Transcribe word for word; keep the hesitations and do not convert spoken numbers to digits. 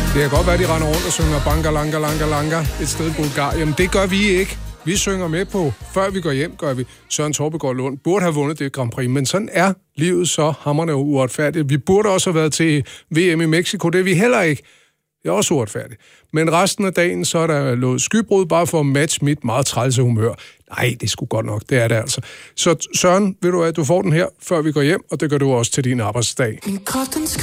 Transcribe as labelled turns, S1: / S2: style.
S1: Det kan godt være, at de render rundt og synger Banka Langa Langa Langa et sted i Bulgarien. Det gør vi ikke. Vi synger med på, før vi går hjem, gør vi. Søren Torpegaard Lund burde have vundet det Grand Prix, men sådan er livet så hamrende uretfærdigt. Vi burde også have været til V M i Mexico, det er vi heller ikke. Det er også uretfærdigt. Men resten af dagen, så er der lovet skybrud bare for at matche mit meget trælse humør. Nej, det er sgu godt nok, det er det altså. Så Søren, ved du hvad, du får den her, før vi går hjem, og det gør du også til din arbejdsdag.